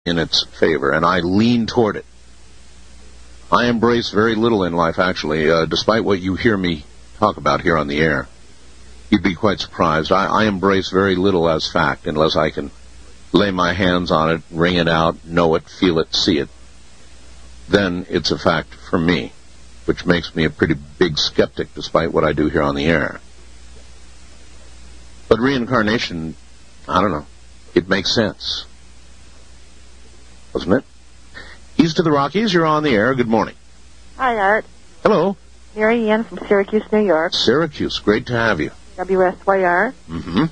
in its favor, and I lean toward it. I embrace very little in life, actually, despite what you hear me talk about here on the air. You'd be quite surprised. I embrace very little as fact unless I can lay my hands on it, wring it out, know it, feel it, see it. Then it's a fact for me, which makes me a pretty big skeptic despite what I do here on the air. But reincarnation, I don't know, it makes sense. Doesn't it? East of the Rockies, you're on the air. Good morning. Hi, Art. Hello. Mary Ann from Syracuse, New York. Syracuse, great to have you. WSYR. Mm-hmm.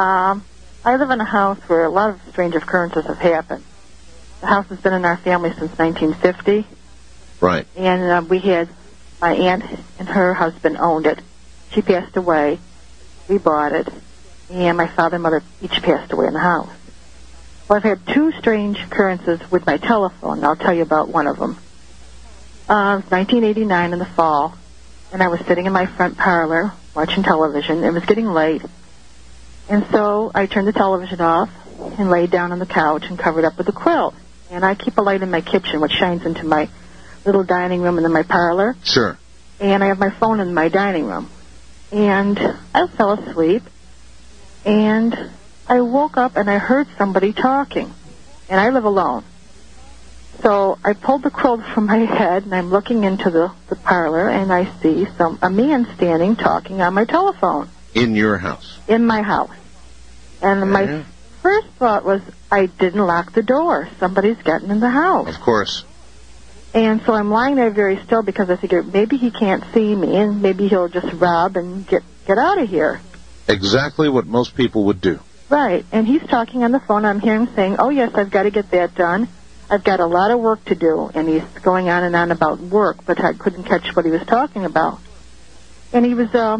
I live in a house where a lot of strange occurrences have happened. The house has been in our family since 1950. Right. And we had my aunt and her husband owned it. She passed away. We bought it. And my father and mother each passed away in the house. Well, I've had two strange occurrences with my telephone. I'll tell you about one of them. It was 1989 in the fall, and I was sitting in my front parlor watching television. It was getting late, and so I turned the television off and laid down on the couch and covered up with a quilt. And I keep a light in my kitchen, which shines into my little dining room and then my parlor. Sure. And I have my phone in my dining room. And I fell asleep, and I woke up and I heard somebody talking, and I live alone. So I pulled the quilt from my head, and I'm looking into the parlor, and I see a man standing talking on my telephone. In your house? In my house. And my first thought was, I didn't lock the door. Somebody's gotten in the house. Of course. And so I'm lying there very still because I figured maybe he can't see me, and maybe he'll just rob and get out of here. Exactly what most people would do. Right, and he's talking on the phone. I'm hearing him saying, oh, yes, I've got to get that done. I've got a lot of work to do. And he's going on and on about work, but I couldn't catch what he was talking about. And he was, a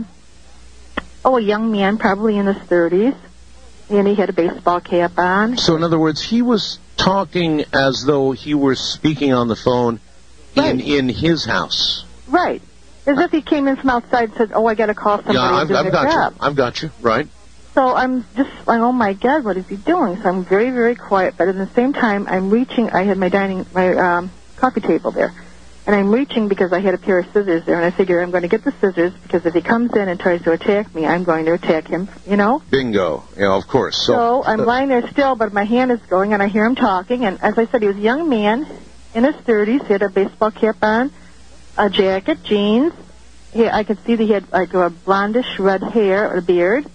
young man, probably in his 30s, and he had a baseball cap on. So, in other words, he was talking as though he were speaking on the phone in his house. Right, as if he came in from outside and said, oh, I got to call somebody and do their job. I've got you, right. So I'm just like, oh my God, what is he doing? So I'm very, very quiet. But at the same time, I'm reaching. I had my coffee table there, and I'm reaching because I had a pair of scissors there, and I figure I'm going to get the scissors because if he comes in and tries to attack me, I'm going to attack him. You know? Bingo. Yeah, of course. So I'm lying there still, but my hand is going, and I hear him talking. And as I said, he was a young man in his 30s. He had a baseball cap on, a jacket, jeans. I could see that he had like a blondish red hair, or a beard.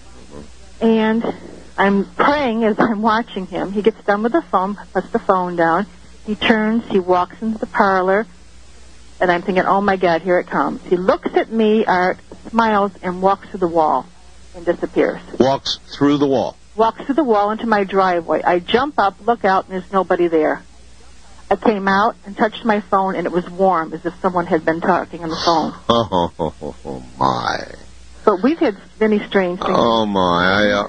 And I'm praying as I'm watching him. He gets done with the phone, puts the phone down. He turns, he walks into the parlor, and I'm thinking, oh, my God, here it comes. He looks at me, smiles, and walks through the wall and disappears. Walks through the wall? Walks through the wall into my driveway. I jump up, look out, and there's nobody there. I came out and touched my phone, and it was warm, as if someone had been talking on the phone. Oh, my. But we've had many strange things. Oh, my.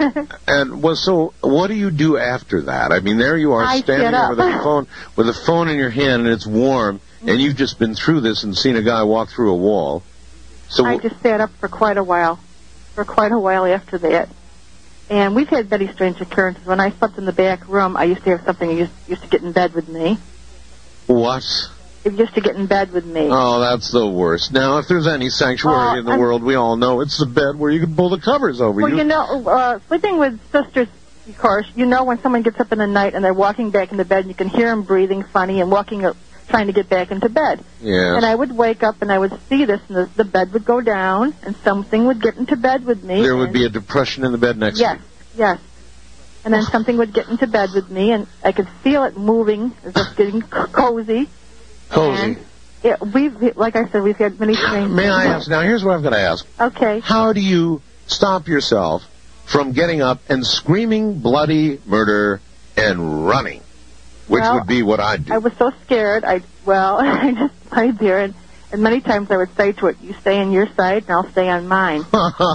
So what do you do after that? I mean, there you are standing there with a phone in your hand, and it's warm, and you've just been through this and seen a guy walk through a wall. So I just sat up for quite a while after that. And we've had many strange occurrences. When I slept in the back room, I used to have something that used to get in bed with me. What? It used to get in bed with me. Oh, that's the worst. Now, if there's any sanctuary in the world, we all know it's the bed where you can pull the covers over you. Well, sleeping with sisters, of course, when someone gets up in the night and they're walking back into bed, and you can hear them breathing funny and walking up, trying to get back into bed. Yeah. And I would wake up and I would see this, and the bed would go down, and something would get into bed with me. There would be a depression in the bed next to you. Yes. And then something would get into bed with me, and I could feel it moving, as if getting cozy. Cozy. And like I said, we've had many strange. May I ask? Now, here's what I'm going to ask. Okay. How do you stop yourself from getting up and screaming bloody murder and running, which would be what I'd do? I was so scared. I just laid there, and many times I would say to it, you stay on your side, and I'll stay on mine.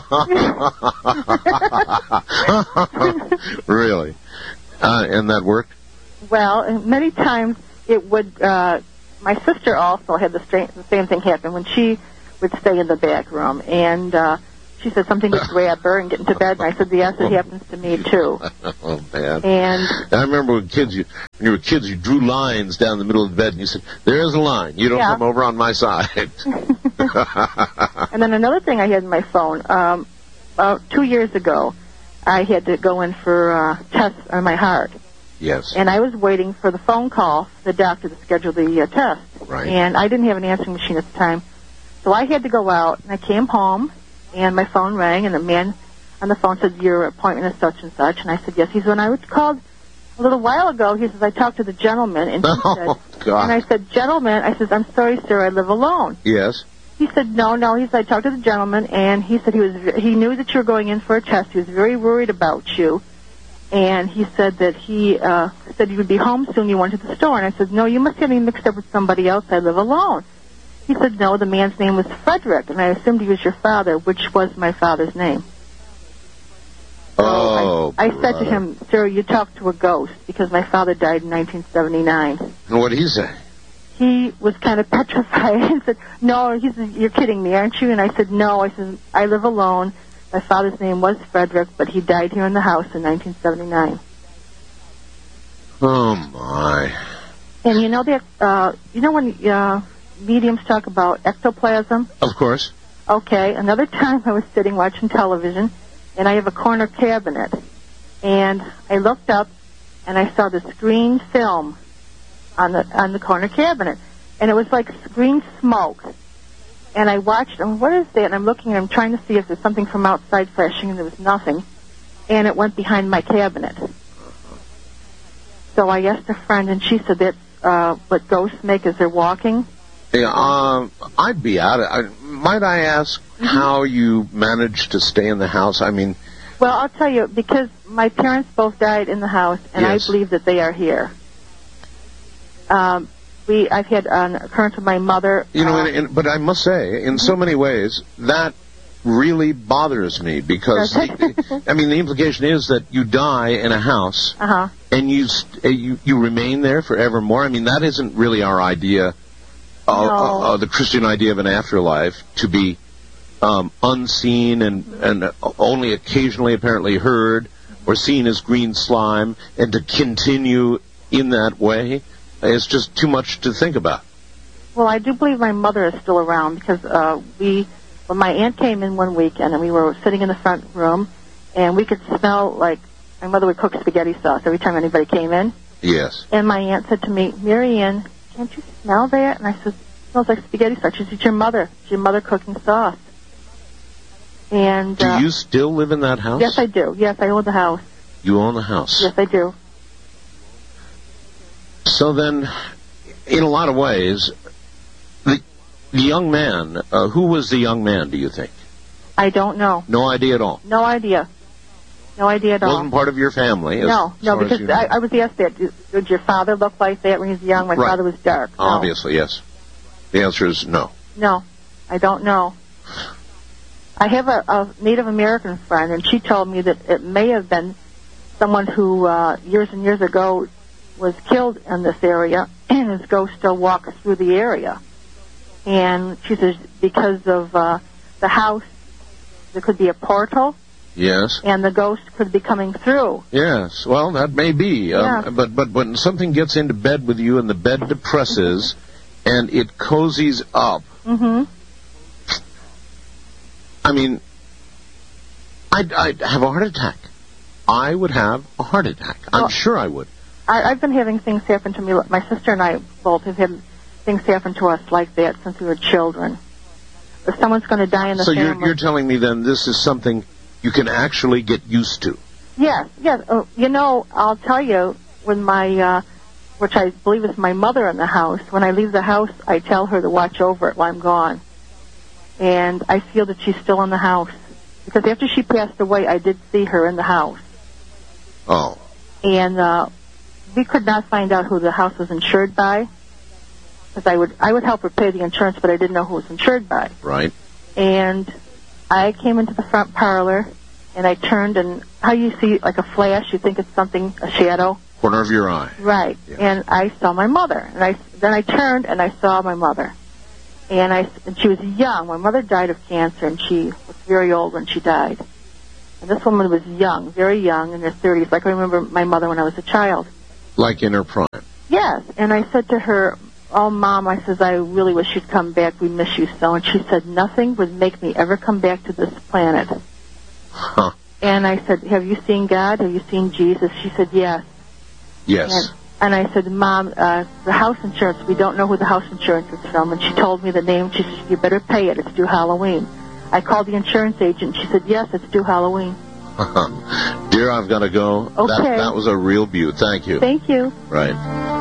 Really? And that worked? Well, many times it would... my sister also had the same thing happen when she would stay in the back room. And she said something would grab her and get into bed, and I said, yes, it happens to me, too. Oh, man. And I remember when you were kids, you drew lines down the middle of the bed, and you said, there's a line. You don't come over on my side. And then another thing I had in my phone, about 2 years ago, I had to go in for tests on my heart. Yes. And I was waiting for the phone call for the doctor to schedule the test. Right. And I didn't have an answering machine at the time. So I had to go out, and I came home, and my phone rang, and the man on the phone said, your appointment is such and such. And I said, yes. He said, when I was called a little while ago, he says, I talked to the gentleman, and he said, God. And I said, gentleman, I said, I'm sorry, sir, I live alone. Yes. He said, no. He said, I talked to the gentleman, and he said he knew that you were going in for a test. He was very worried about you. And he said that he said you would be home soon. You went to the store. And I said, no, you must have me mixed up with somebody else. I live alone. He said, no, the man's name was Frederick, and I assumed he was your father, which was my father's name. So I said to him, sir, you talked to a ghost, because my father died in 1979. And what did he say? He was kind of petrified and said, no, he said, you're kidding me, aren't you? And I said, no. I said, I live alone. My father's name was Frederick, but he died here in the house in 1979. Oh, my. And you know that, when mediums talk about ectoplasm? Of course. Okay, another time I was sitting watching television, and I have a corner cabinet, and I looked up, and I saw this green film on the corner cabinet, and it was like green smoke. And I watched, and what is that? And I'm looking, and I'm trying to see if there's something from outside flashing, and there was nothing. And it went behind my cabinet. So I asked a friend, and she said that's what ghosts make as they're walking. Yeah, I'd be out. Might I ask how you managed to stay in the house? I mean... Well, I'll tell you, because my parents both died in the house, and I believe that they are here. I've had an occurrence with my mother. You know, but I must say, in so many ways, that really bothers me because, I mean, the implication is that you die in a house and you remain there forevermore. I mean, that isn't really our idea, the Christian idea of an afterlife, to be unseen and only occasionally apparently heard or seen as green slime, and to continue in that way. It's just too much to think about. Well, I do believe my mother is still around because when my aunt came in one weekend and we were sitting in the front room and we could smell, like, my mother would cook spaghetti sauce every time anybody came in. Yes. And my aunt said to me, Marianne, can't you smell that? And I said, it smells like spaghetti sauce. She said, it's your mother. It's your mother cooking sauce. And do you still live in that house? Yes, I do. Yes, I own the house. You own the house? Yes, I do. So then, in a lot of ways, the young man, who was the young man, do you think? I don't know. No idea at all? No idea. No idea at all. Wasn't part of your family? No, because I was asked that. Did your father look like that when he was young? My father was dark. No. Obviously, yes. The answer is no. No, I don't know. I have a Native American friend, and she told me that it may have been someone who, years and years ago, was killed in this area, and his ghost still walks through the area. And she says because of the house, there could be a portal. Yes. And the ghost could be coming through. Yes, well, that may be. But when something gets into bed with you and the bed depresses and it cozies up, I mean, I'd have a heart attack. I would have a heart attack. I'm sure I would. I've been having things happen to me. My sister and I both have had things happen to us like that since we were children. If someone's going to die in the family... So you're telling me then this is something you can actually get used to? Yes. You know, I'll tell you, when my, which I believe is my mother in the house, when I leave the house, I tell her to watch over it while I'm gone. And I feel that she's still in the house. Because after she passed away, I did see her in the house. Oh. And we could not find out who the house was insured by. Because I would help her pay the insurance, but I didn't know who it was insured by. Right. And I came into the front parlor, and I turned, and how you see like a flash, you think it's something, a shadow. Corner of your eye. Right. Yeah. And I saw my mother. And then I turned, and I saw my mother. And she was young. My mother died of cancer, and she was very old when she died. And this woman was young, very young, in her 30s. Like I remember my mother when I was a child. Like in her prime? Yes. And I said to her, "Oh, Mom," I says, "I really wish you'd come back. We miss you so." And she said, "Nothing would make me ever come back to this planet." Huh. And I said, "Have you seen God? Have you seen Jesus?" She said, "Yes." Yes. And I said, "Mom, the house insurance, we don't know who the house insurance is from." And she told me the name. She said, "You better pay it. It's due Halloween." I called the insurance agent. She said, "Yes, it's due Halloween." Dear, I've got to go. Okay. That was a real beaut. Thank you. Thank you. Right.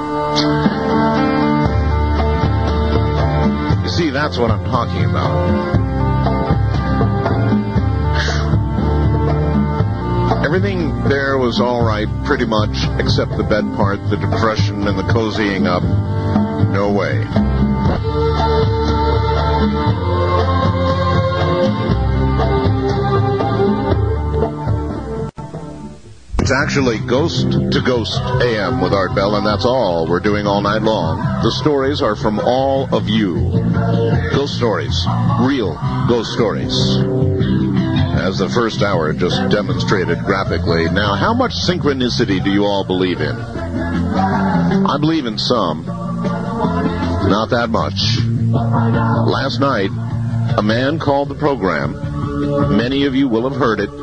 You see, that's what I'm talking about. Everything there was all right, pretty much, except the bed part, the depression, and the cozying up. No way. It's actually Ghost to Ghost AM with Art Bell, and that's all we're doing all night long. The stories are from all of you. Ghost stories. Real ghost stories. As the first hour just demonstrated graphically. Now, how much synchronicity do you all believe in? I believe in some. Not that much. Last night, a man called the program. Many of you will have heard it.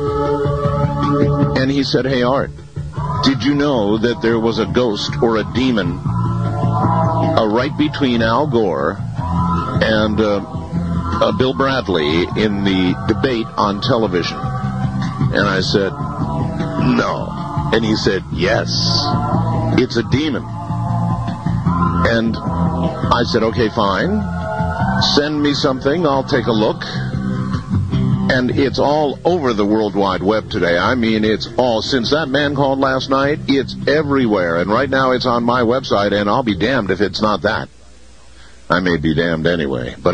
And he said, "Hey, Art, did you know that there was a ghost or a demon right between Al Gore and Bill Bradley in the debate on television?" And I said, "No." And he said, "Yes, it's a demon." And I said, "Okay, fine. Send me something. I'll take a look." And it's all over the World Wide Web today. I mean, it's all, since that man called last night, it's everywhere. And right now it's on my website, and I'll be damned if it's not that. I may be damned anyway. But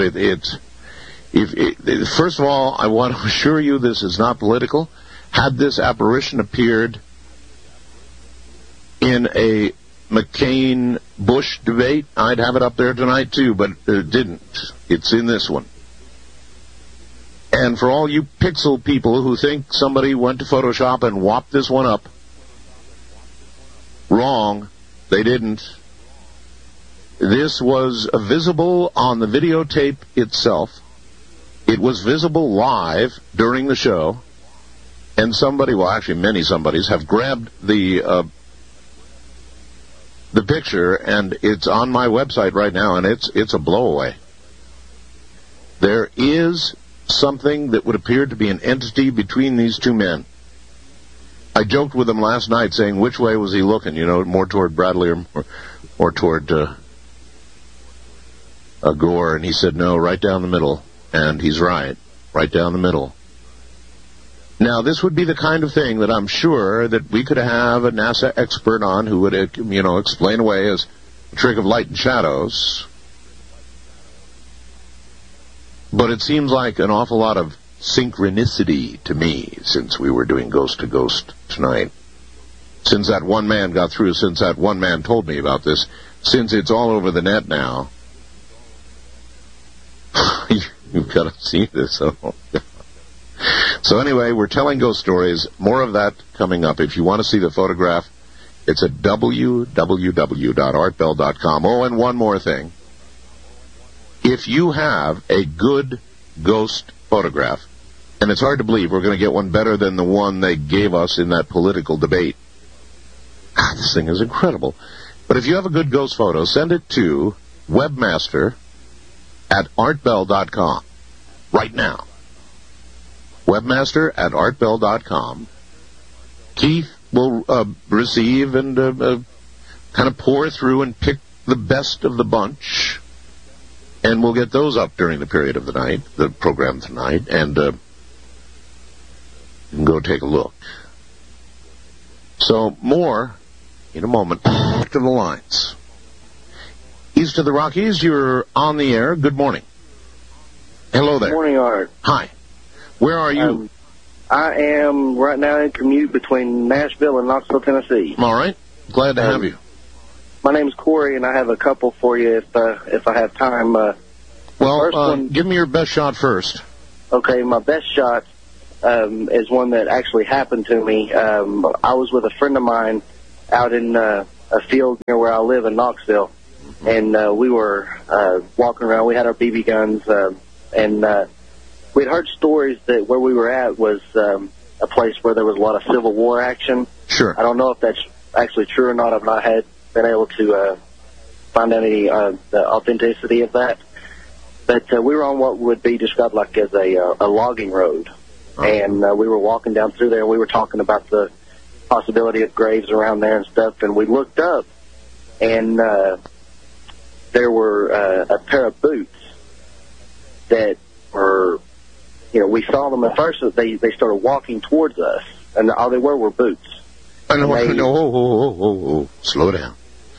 first of all, I want to assure you this is not political. Had this apparition appeared in a McCain-Bush debate, I'd have it up there tonight too, but it didn't. It's in this one. And for all you pixel people who think somebody went to Photoshop and whopped this one up, wrong, they didn't. This was visible on the videotape itself. It was visible live during the show. And somebody, well, actually many somebodies, have grabbed the picture, and it's on my website right now, and it's a blowaway. There is something that would appear to be an entity between these two men. I joked with him last night saying, which way was he looking? You know, more toward Bradley or toward Gore? And he said, no, right down the middle. And he's right down the middle. Now, this would be the kind of thing that I'm sure that we could have a NASA expert on who would, explain away as a trick of light and shadows. But it seems like an awful lot of synchronicity to me since we were doing Ghost to Ghost tonight. Since that one man got through, since that one man told me about this, since it's all over the net now. You've got to see this. So anyway, we're telling ghost stories. More of that coming up. If you want to see the photograph, it's at www.artbell.com. Oh, and one more thing. If you have a good ghost photograph, and it's hard to believe we're going to get one better than the one they gave us in that political debate. God, this thing is incredible. But if you have a good ghost photo, send it to webmaster@artbell.com right now. Webmaster@artbell.com. Keith will receive and kind of pour through and pick the best of the bunch. And we'll get those up during the period of the night, the program tonight, and you can go take a look. So, more in a moment. Back to the lines. East of the Rockies, you're on the air. Good morning. Hello there. Good morning, Art. Hi. Where are you? I am right now in commute between Nashville and Knoxville, Tennessee. All right. Glad to have you. My name's Corey, and I have a couple for you if I have time. Well, give me your best shot first. Okay, my best shot is one that actually happened to me. I was with a friend of mine out in a field near where I live in Knoxville, and we were walking around. We had our BB guns, and we'd heard stories that where we were at was a place where there was a lot of Civil War action. Sure. I don't know if that's actually true or not. I've not been able to find any the authenticity of that. But we were on what would be described like as a logging road. And we were walking down through there, and we were talking about the possibility of graves around there and stuff. And we looked up, and there were a pair of boots that were, we saw them at first. They started walking towards us, and all they were boots. No, slow down.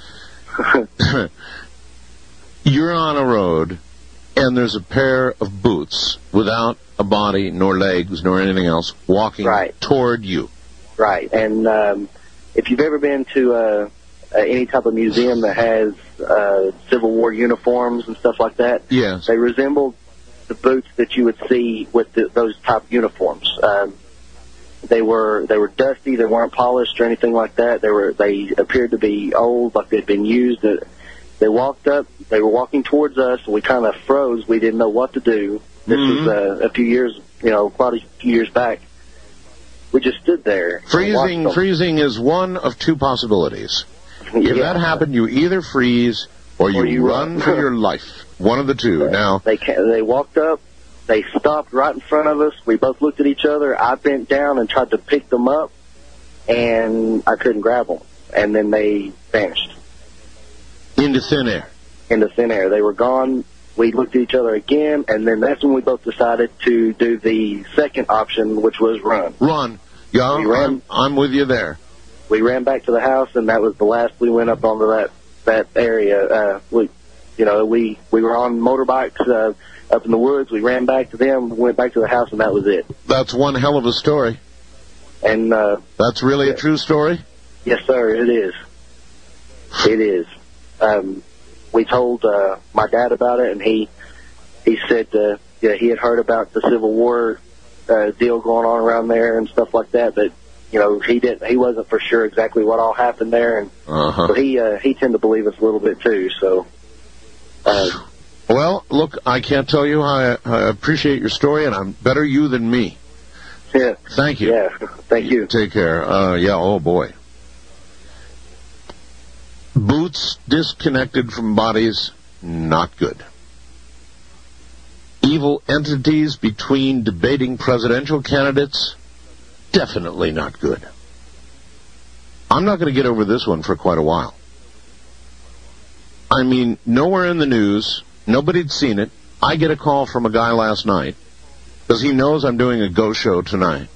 You're on a road, and there's a pair of boots without a body, nor legs, nor anything else, walking toward you. Right, and if you've ever been to any type of museum that has Civil War uniforms and stuff like that, yes, they resembled the boots that you would see with those type uniforms. They were dusty. They weren't polished or anything like that. They appeared to be old, like they'd been used. They walked up. They were walking towards us, and we kind of froze. We didn't know what to do. This was a few years, quite a few years back. We just stood there. Freezing is one of two possibilities. If that happened, you either freeze or you run for your life. One of the two. Now they walked up. They stopped right in front of us. We both looked at each other. I bent down and tried to pick them up, and I couldn't grab them. And then they vanished. Into thin air. Into thin air. They were gone. We looked at each other again, and then that's when we both decided to do the second option, which was run. Run. Yeah, I'm with you there. We ran back to the house, and that was the last we went up onto that area. We were on motorbikes up in the woods. We ran back to them, went back to the house, and that was it. That's one hell of a story. And that's really a true story? Yes, sir, it is. It is. We told my dad about it, and he said he had heard about the Civil War deal going on around there and stuff like that, but he wasn't for sure exactly what all happened there, and so he tended to believe us a little bit too. So. Well, look, I can't tell you how I appreciate your story, and I'm better you than me. Yeah. Thank you. Yeah, thank you. Take care. Oh boy. Boots disconnected from bodies, not good. Evil entities between debating presidential candidates, definitely not good. I'm not going to get over this one for quite a while. I mean, nowhere in the news, nobody'd seen it. I get a call from a guy last night because he knows I'm doing a ghost show tonight.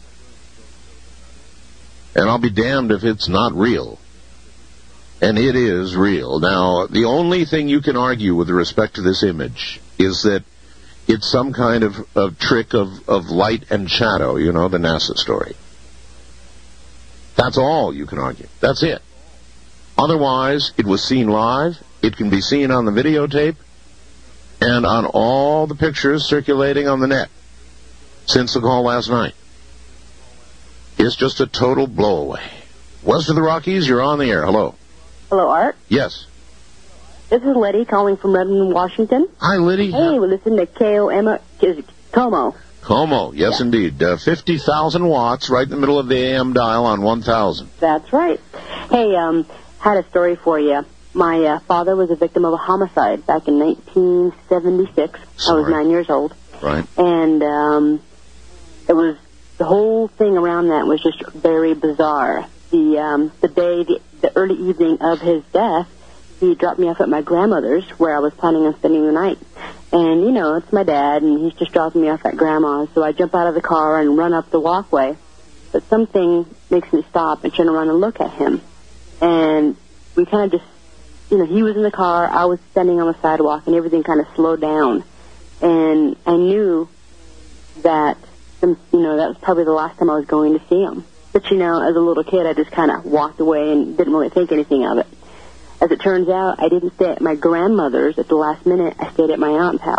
And I'll be damned if it's not real. And it is real. Now, the only thing you can argue with respect to this image is that it's some kind of trick of light and shadow, the NASA story. That's all you can argue. That's it. Otherwise, it was seen live. It can be seen on the videotape and on all the pictures circulating on the net since the call last night. It's just a total blowaway. West of the Rockies, you're on the air. Hello. Hello, Art. Yes. This is Liddy calling from Redmond, Washington. Hi, Liddy. Hey, we listen to Como. Como, yes, indeed. 50,000 watts right in the middle of the AM dial on 1,000. That's right. Hey, had a story for you. My father was a victim of a homicide back in 1976. Sorry. I was 9 years old. Right. And it was, the whole thing around that was just very bizarre. The early evening of his death, he dropped me off at my grandmother's where I was planning on spending the night. And, it's my dad, and he's just dropping me off at Grandma's. So I jump out of the car and run up the walkway. But something makes me stop and turn around and look at him. And we kind of just, he was in the car, I was standing on the sidewalk, and everything kind of slowed down. And I knew that, that was probably the last time I was going to see him. But, as a little kid, I just kind of walked away and didn't really think anything of it. As it turns out, I didn't stay at my grandmother's at the last minute. I stayed at my aunt's house.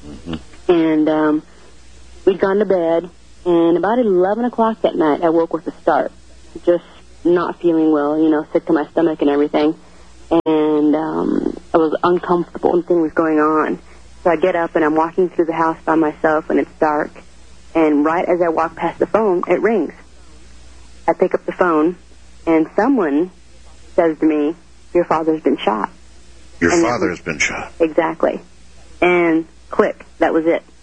Mm-hmm. And we'd gone to bed, and about 11 o'clock that night, I woke with a start. Just not feeling well, sick to my stomach and everything. And I was uncomfortable and things was going on. So I get up, and I'm walking through the house by myself, and it's dark. And right as I walk past the phone, it rings. I pick up the phone, and someone says to me, "Your father's been shot." Your father has been shot. Exactly. And click, that was it.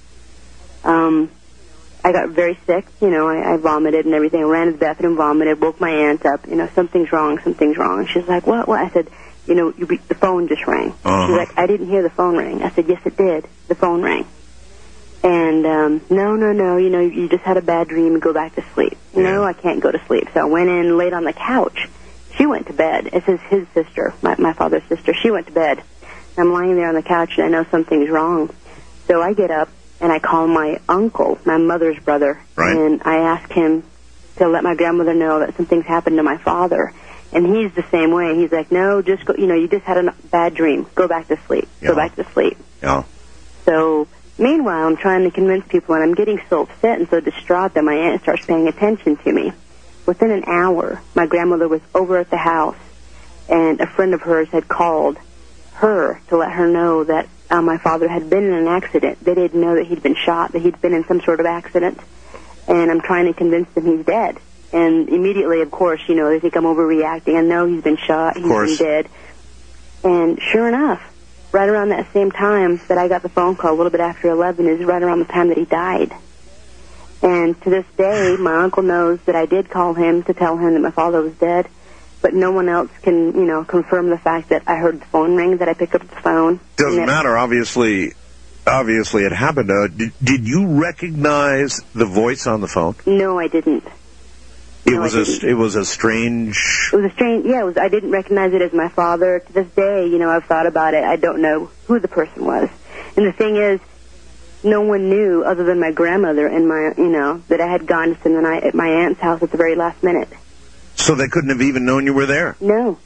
I got very sick, I vomited and everything. I ran to the bathroom, vomited, woke my aunt up, something's wrong. And she's like, what? I said, the phone just rang. Uh-huh. She's like, I didn't hear the phone ring. I said, yes, it did. The phone rang. And, no, you just had a bad dream and go back to sleep. No, I can't go to sleep. So I went in, laid on the couch. She went to bed. It says his sister, my father's sister. She went to bed. I'm lying there on the couch, and I know something's wrong. So I get up, and I call my uncle, my mother's brother, right. And I ask him to let my grandmother know that something's happened to my father. And he's the same way. He's like, no, just go, you just had a bad dream. Go back to sleep. Yeah. Go back to sleep. Yeah. So meanwhile, I'm trying to convince people, and I'm getting so upset and so distraught that my aunt starts paying attention to me. Within an hour, my grandmother was over at the house, and a friend of hers had called her to let her know that my father had been in an accident. They didn't know that he'd been shot, that he'd been in some sort of accident. And I'm trying to convince them he's dead. And immediately, of course, they think I'm overreacting. I know he's been shot, he's been dead. And sure enough, right around that same time that I got the phone call, a little bit after 11, is right around the time that he died. And to this day, my uncle knows that I did call him to tell him that my father was dead. But no one else can, confirm the fact that I heard the phone ring, that I picked up the phone. Doesn't matter. Obviously it happened. Did you recognize the voice on the phone? No, I didn't. It was a strange... It was a strange... Yeah, I didn't recognize it as my father. To this day, I've thought about it. I don't know who the person was. And the thing is, no one knew other than my grandmother and that I had gone to spend the night at my aunt's house at the very last minute. So they couldn't have even known you were there? No.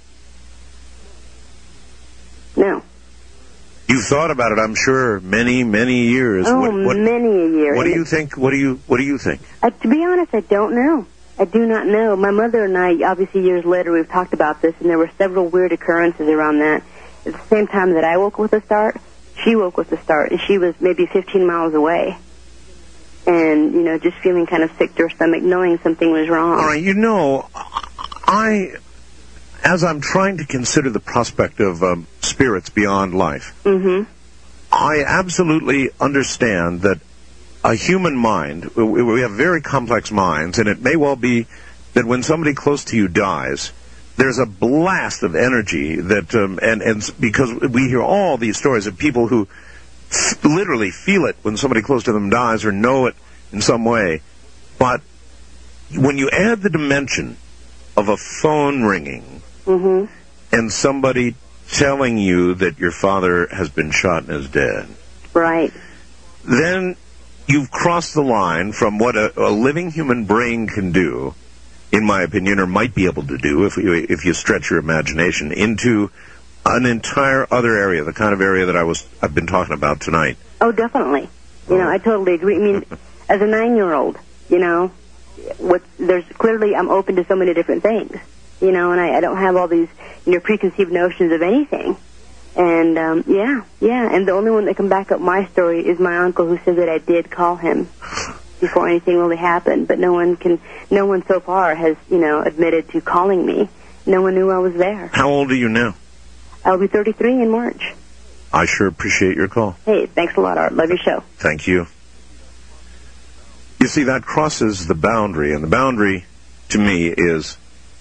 You've thought about it, I'm sure, many, many years. Many a year. What do you think? What do you think? To be honest, I don't know. I do not know. My mother and I, obviously years later, we've talked about this, and there were several weird occurrences around that. At the same time that I woke with a start, she woke with a start, and she was maybe 15 miles away. And, just feeling kind of sick to her stomach, knowing something was wrong. All right, as I'm trying to consider the prospect of spirits beyond life, mm-hmm. I absolutely understand that a human mind, we have very complex minds, and it may well be that when somebody close to you dies, there's a blast of energy that, and because we hear all these stories of people who literally feel it when somebody close to them dies or know it in some way. But when you add the dimension of a phone ringing mm-hmm. and somebody telling you that your father has been shot and is dead, right, then you've crossed the line from what a living human brain can do, in my opinion, or might be able to do if you stretch your imagination, into an entire other area, the kind of area that I've been talking about tonight. Oh, definitely. I totally agree. I mean, as a 9-year-old, there's clearly I'm open to so many different things, and I don't have all these preconceived notions of anything. And and the only one that can back up my story is my uncle, who says that I did call him before anything really happened. But no one so far has admitted to calling me. No one knew I was there. How old are you now? I'll be 33 in March. I sure appreciate your call. Hey, thanks a lot, Art. Love your show. Thank you. You see, that crosses the boundary, and the boundary, to me, is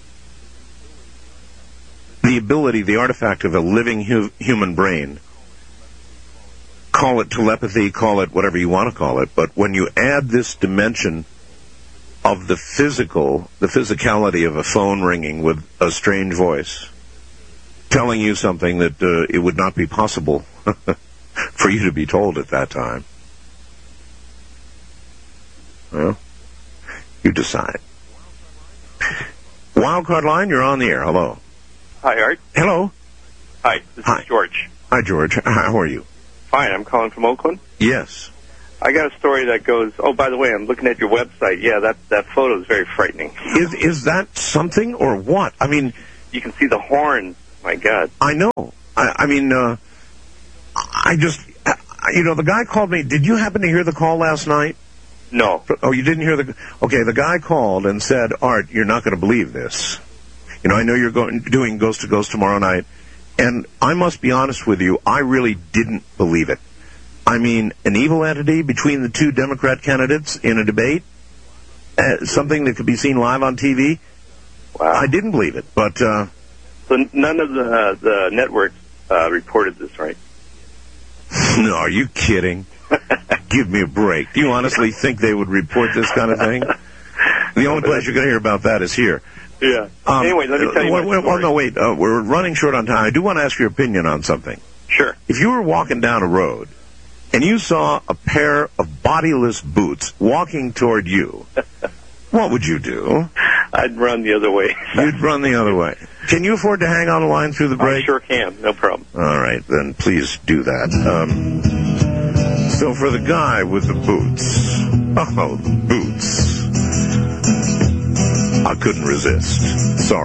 the ability, the artifact of a living human brain. Call it telepathy, call it whatever you want to call it, but when you add this dimension of the physicality of a phone ringing with a strange voice, telling you something that it would not be possible for you to be told at that time. Well, you decide. Wildcard line, you're on the air. Hello. Hi, Art. Hello. Hi, this is George. Hi, George. How are you? Fine, I'm calling from Oakland. Yes. I got a story that goes, oh, by the way, I'm looking at your website. Yeah, that photo is very frightening. Is that something or what? I mean... You can see the horns. My God. I know. I mean, I just... the guy called me. Did you happen to hear the call last night? No. Oh, you didn't hear the... Okay, the guy called and said, Art, you're not going to believe this. I know you're doing Ghost to Ghost tomorrow night. And I must be honest with you, I really didn't believe it. I mean, an evil entity between the two Democrat candidates in a debate? Something that could be seen live on TV? Wow. I didn't believe it, but... So none of the networks reported this, right? No, are you kidding? Give me a break. Do you honestly think they would report this kind of thing? The only place you're going to hear about that is here. Yeah. Anyway, let me tell you my story. Well, no, wait. We're running short on time. I do want to ask your opinion on something. Sure. If you were walking down a road and you saw a pair of bodiless boots walking toward you, what would you do? I'd run the other way. You'd run the other way. Can you afford to hang on the line through the break? I sure can. No problem. All right, then please do that. So for the guy with the boots, the boots, I couldn't resist. Sorry.